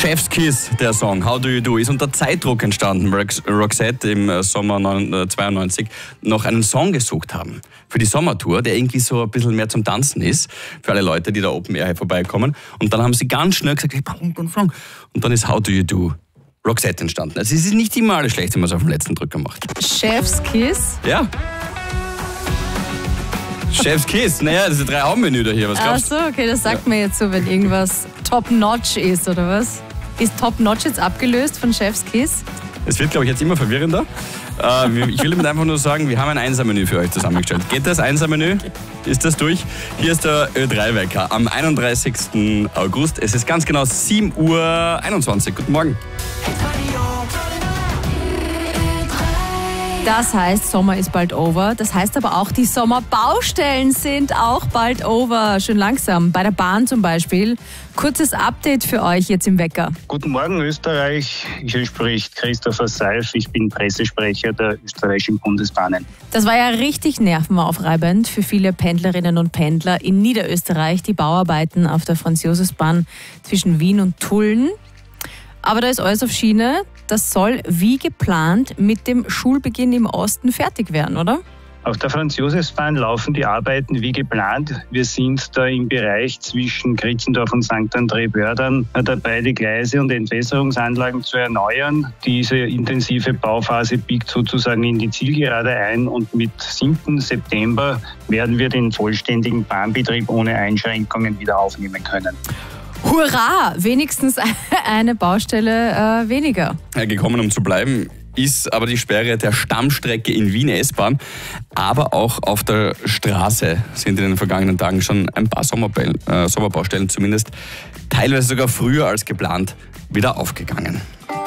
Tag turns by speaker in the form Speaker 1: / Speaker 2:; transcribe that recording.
Speaker 1: Chef's Kiss, der Song, How Do You Do, ist unter Zeitdruck entstanden, weil Roxette im Sommer 92 noch einen Song gesucht haben für die Sommertour, der irgendwie so ein bisschen mehr zum Tanzen ist, für alle Leute, die da Open Air vorbeikommen. Und dann haben sie ganz schnell gesagt, und dann ist How Do You Do Roxette entstanden. Also es ist nicht immer alles schlecht, wenn man es auf dem letzten Drücker macht.
Speaker 2: Chef's Kiss?
Speaker 1: Ja. Chef's Kiss, naja, das ist ein 3-Haum-Menü da hier, was glaubst du?
Speaker 2: Ach so, okay, das sagt man jetzt so, wenn irgendwas top-notch ist, oder was? Ist top-notch jetzt abgelöst von Chef's Kiss?
Speaker 1: Es wird, glaube ich, jetzt immer verwirrender. Ich will damit einfach nur sagen, wir haben ein Einser-Menü für euch zusammengestellt. Geht das Einser-Menü? Ist das durch? Hier ist der Ö3-Wecker am 31. August. Es ist ganz genau 7:21 Uhr. Guten Morgen.
Speaker 2: Das heißt, Sommer ist bald over. Das heißt aber auch, die Sommerbaustellen sind auch bald over. Schön langsam. Bei der Bahn zum Beispiel. Kurzes Update für euch jetzt im Wecker.
Speaker 3: Guten Morgen Österreich. Hier spricht Christopher Seif. Ich bin Pressesprecher der österreichischen Bundesbahnen.
Speaker 2: Das war ja richtig nervenaufreibend für viele Pendlerinnen und Pendler in Niederösterreich. Die Bauarbeiten auf der Franz-Josefs-Bahn zwischen Wien und Tulln. Aber da ist alles auf Schiene. Das soll wie geplant mit dem Schulbeginn im Osten fertig werden, oder?
Speaker 3: Auf der Franz-Josefs-Bahn laufen die Arbeiten wie geplant. Wir sind da im Bereich zwischen Kritzendorf und St. André-Bördern dabei, die Gleise und Entwässerungsanlagen zu erneuern. Diese intensive Bauphase biegt sozusagen in die Zielgerade ein und mit 7. September werden wir den vollständigen Bahnbetrieb ohne Einschränkungen wieder aufnehmen können.
Speaker 2: Hurra! Wenigstens eine Baustelle weniger.
Speaker 1: Ja, gekommen, um zu bleiben, ist aber die Sperre der Stammstrecke in Wien S-Bahn. Aber auch auf der Straße sind in den vergangenen Tagen schon ein paar Sommerbaustellen, zumindest teilweise sogar früher als geplant, wieder aufgegangen.